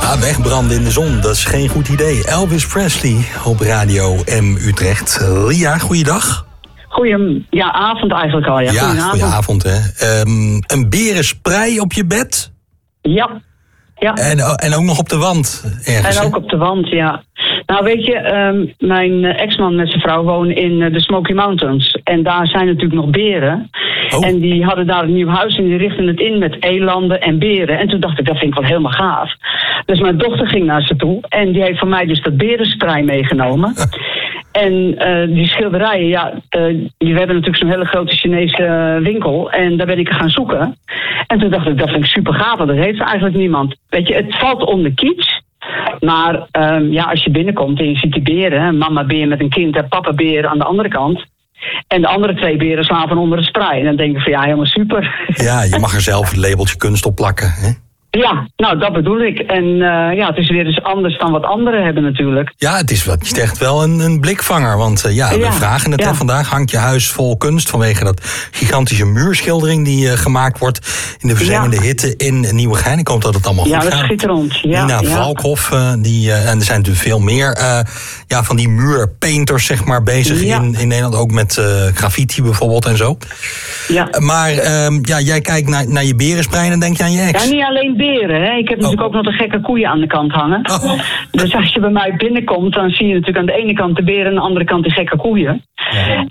Ja, wegbranden in de zon, dat is geen goed idee. Elvis Presley op Radio M Utrecht. Ria, goeiedag. Avond eigenlijk al. Ja, goedenavond. Hè. Een berenspray op je bed? Ja. En ook nog op de wand ergens? En ook op de wand, ja. Nou, weet je, mijn ex-man met zijn vrouw wonen in de Smoky Mountains. En daar zijn natuurlijk nog beren. Oh. En die hadden daar een nieuw huis en die richtten het in met elanden en beren. En toen dacht ik, dat vind ik wel helemaal gaaf. Dus mijn dochter ging naar ze toe en die heeft van mij dus dat berenspray meegenomen. En die schilderijen, we hebben natuurlijk zo'n hele grote Chinese winkel. En daar ben ik gaan zoeken. En toen dacht ik, dat vind ik super gaaf, want dat heeft eigenlijk niemand. Weet je, het valt onder kitsch. Maar als je binnenkomt en je ziet die beren, mama beer met een kind en papa beer aan de andere kant. En de andere 2 beren slapen onder een spray. En dan denk ik van helemaal super. Ja, je mag er zelf het labeltje kunst op plakken, hè? Ja, nou dat bedoel ik. En het is weer eens anders dan wat anderen hebben natuurlijk. Ja, het is echt wel een blikvanger. Want we vragen het vandaag. Hangt je huis vol kunst vanwege dat gigantische muurschildering die gemaakt wordt in de verzengende hitte in Nieuwegein. Ik hoop dat het allemaal goed gaat. Ja, dat schitterend. Nina Valkhoff, en er zijn natuurlijk veel meer van die muurpainters zeg maar bezig in Nederland. Ook met graffiti bijvoorbeeld en zo. Ja. Maar jij kijkt naar je berenspray en dan denk je aan je ex. Ja, niet alleen beren, hè. Ik heb natuurlijk ook nog de gekke koeien aan de kant hangen. Oh. Dus als je bij mij binnenkomt, dan zie je natuurlijk aan de ene kant de beren en aan de andere kant die gekke koeien. Ja.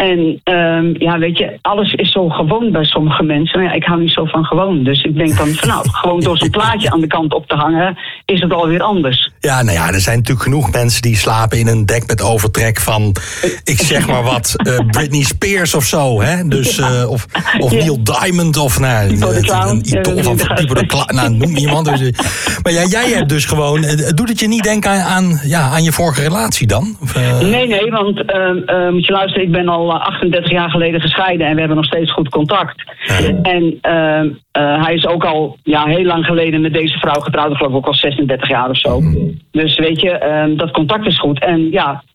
En weet je, alles is zo gewoon bij sommige mensen. Maar ik hou niet zo van gewoon. Dus ik denk dan gewoon door zo'n plaatje aan de kant op te hangen, is het alweer anders. Ja, er zijn natuurlijk genoeg mensen die slapen in een dek met overtrek van, ik zeg maar wat, Britney Spears of zo, hè? Dus, of Neil Diamond of een idool van Typo de Clown. Noem iemand. Dus, maar jij hebt dus gewoon, doet het je niet denken aan je vorige relatie dan? Nee, want moet je luisteren, ik ben al 38 jaar geleden gescheiden en we hebben nog steeds goed contact. Ja. En hij is ook al heel lang geleden met deze vrouw getrouwd, ik geloof ook al 36 jaar of zo. Dus weet je, dat contact is goed. En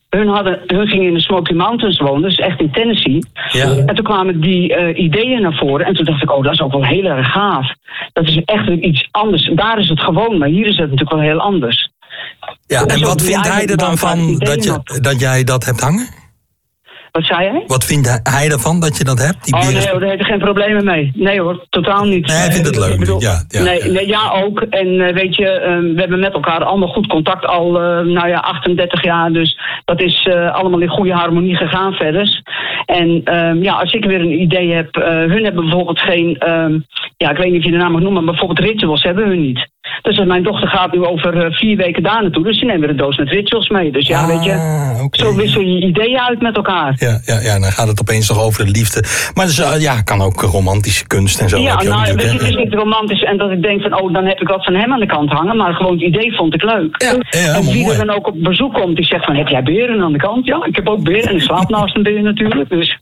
hun gingen in de Smoky Mountains wonen, dus echt in Tennessee. Ja. En toen kwamen die ideeën naar voren. En toen dacht ik, dat is ook wel heel erg gaaf. Dat is echt iets anders. Daar is het gewoon, maar hier is het natuurlijk wel heel anders. Ja, en wat vindt hij er dan van dat jij dat hebt hangen? Wat zei jij? Wat vindt hij ervan dat je dat hebt? Nee, daar heeft hij geen problemen mee. Nee hoor, totaal niet. Nee, hij vindt het leuk. Ook. En weet je, we hebben met elkaar allemaal goed contact al 38 jaar. Dus dat is allemaal in goede harmonie gegaan verder. En als ik weer een idee heb, hun hebben bijvoorbeeld geen, ik weet niet of je de naam mag noemen, maar bijvoorbeeld rituals hebben hun niet. Dus mijn dochter gaat nu over 4 weken daar naartoe, dus ze nemen weer een doos met rituals mee. Dus weet je, zo wissel je ideeën uit met elkaar. Ja, dan gaat het opeens toch over de liefde. Maar dus, kan ook romantische kunst en zo. Ja, weet je, het is niet romantisch en dat ik denk van, dan heb ik wat van hem aan de kant hangen, maar gewoon het idee vond ik leuk. En wie er dan ook op bezoek komt, die zegt van, heb jij beren aan de kant? Ja, ik heb ook beren en ik slaap naast een beer natuurlijk. Dus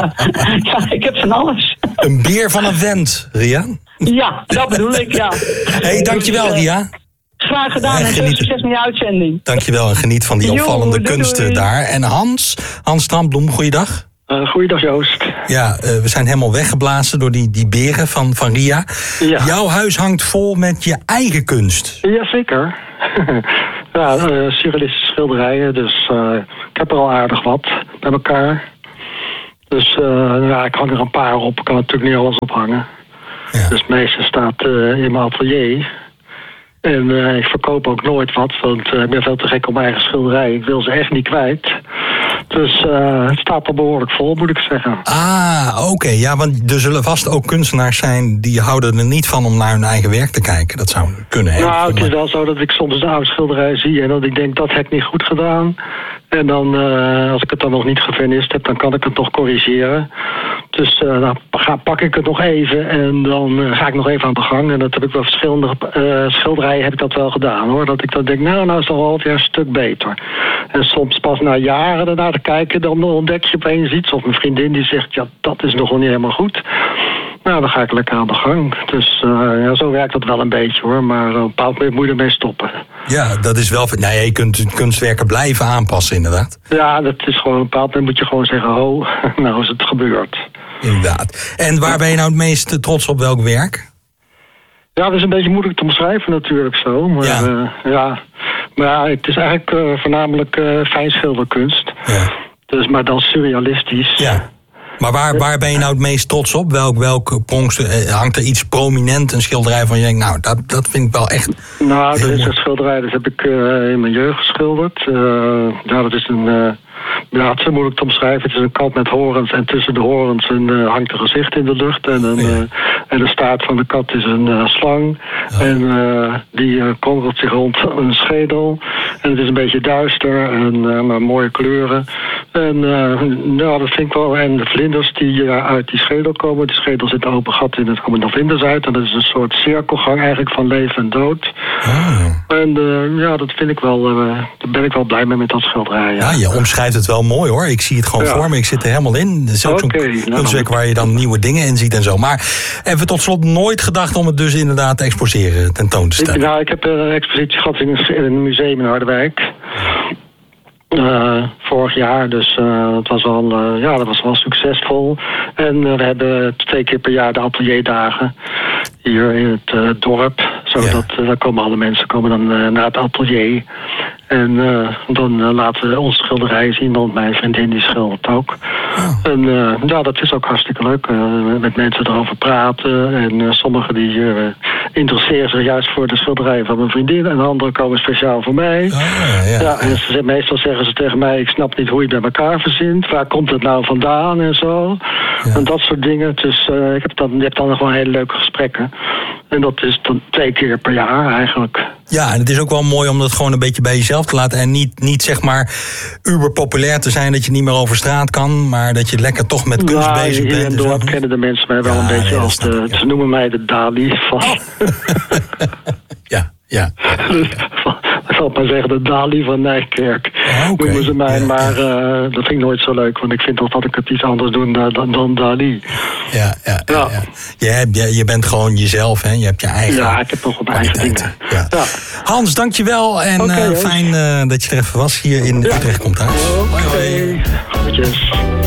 ik heb van alles. Een beer van een vent, Ria? Ja, dat bedoel ik, ja. Hey, dankjewel, Ria. Graag gedaan en succes met je uitzending. Dankjewel en geniet van die opvallende kunsten daar. En Hans Strandbloem, goeiedag. Goeiedag Joost. Ja, we zijn helemaal weggeblazen door die beren van Ria. Ja. Jouw huis hangt vol met je eigen kunst. Jazeker. Surrealistische schilderijen, dus ik heb er al aardig wat bij elkaar. Dus ik hang er een paar op, ik kan natuurlijk niet alles ophangen. Ja. Dus het meeste staat in mijn atelier. En ik verkoop ook nooit wat, want ik ben veel te gek op mijn eigen schilderij. Ik wil ze echt niet kwijt. Dus het staat al behoorlijk vol, moet ik zeggen. Oké. Ja, want er zullen vast ook kunstenaars zijn die houden er niet van om naar hun eigen werk te kijken. Dat zou kunnen. Nou, het is wel zo dat ik soms de oude schilderij zie en dat ik denk, dat heb ik niet goed gedaan. En dan, als ik het dan nog niet gefinished heb, dan kan ik het nog corrigeren. Dus dan pak ik het nog even en dan ga ik nog even aan de gang. En dat heb ik wel verschillende schilderijen heb ik dat wel gedaan, hoor. Dat ik dan denk, nou is het al half jaar een stuk beter. En soms pas na jaren ernaar te kijken, dan ontdek je opeens iets. Of mijn vriendin die zegt, ja, dat is nog niet helemaal goed. Nou, dan ga ik lekker aan de gang. Dus zo werkt dat wel een beetje, hoor. Maar op een bepaald moment moet je ermee stoppen. Ja, dat is wel... Nee, je kunt kunstwerken blijven aanpassen, inderdaad. Ja, dat is gewoon... Op een bepaald moment moet je gewoon zeggen, nou is het gebeurd. Inderdaad. En waar ben je nou het meest trots op, welk werk? Ja, dat is een beetje moeilijk te omschrijven natuurlijk zo. Maar maar het is eigenlijk voornamelijk fijnschilderkunst. Ja. Dus, maar dan surrealistisch. Ja. Maar waar ben je nou het meest trots op? Welk pronkstuk hangt er iets prominent, een schilderij van je denkt, nou, dat vind ik wel echt. Nou, er is een schilderij, dat heb ik in mijn jeugd geschilderd. Dat is een. Het is moeilijk te omschrijven. Het is een kat met horens en tussen de horens hangt een gezicht in de lucht. En de staart van de kat is een slang. Oh. En die kronkelt zich rond een schedel. En het is een beetje duister en maar mooie kleuren. En dat vind ik wel. En de vlinders die uit die schedel komen. Die schedel zit een open gat in, er komen de vlinders uit. En dat is een soort cirkelgang eigenlijk van leven en dood. Oh. En dat vind ik wel. Daar ben ik wel blij mee met dat schilderij. Ja, je omschrijft het wel mooi hoor. Ik zie het gewoon voor me. Ik zit er helemaal in. Het is ook zo'n kunstwerk waar je dan nieuwe dingen in ziet en zo. Maar even tot slot nooit gedacht om het dus inderdaad te exposeren, tentoon te stellen? Ik heb een expositie gehad in een museum in Harderwijk. Vorig jaar, dus dat was wel succesvol. En we hebben 2 keer per jaar de atelierdagen hier in het dorp. Zodat daar komen alle mensen dan naar het atelier. En dan laten we onze schilderijen zien, want mijn vriendin die schildert ook. Oh. En dat is ook hartstikke leuk. Met mensen erover praten. En sommigen die interesseren zich juist voor de schilderijen van mijn vriendin. En anderen komen speciaal voor mij. En meestal zeggen ze tegen mij, ik snap niet hoe je het bij elkaar verzint. Waar komt het nou vandaan en zo. Ja. En dat soort dingen. Dus je hebt dan gewoon hele leuke gesprekken. En dat is dan 2 keer per jaar eigenlijk. Ja, en het is ook wel mooi om dat gewoon een beetje bij jezelf te laten. En niet zeg maar uber populair te zijn dat je niet meer over straat kan. Maar dat je lekker toch met kunst bezig bent. Hier in het dorp kennen de mensen mij wel een beetje als ze noemen mij de Dali van. Oh. Ja. Ik zal maar zeggen, de Dali van Nijkerk noemen ze mij. Maar dat vind ik nooit zo leuk. Want ik vind toch dat ik het iets anders doe dan Dali. Ja. Je bent gewoon jezelf, hè? Je hebt je eigen. Ja, ik heb toch mijn eigen dingen. Ja. Hans, dankjewel. En fijn dat je er even was hier in Utrecht komt uit. Oké. Goedjes.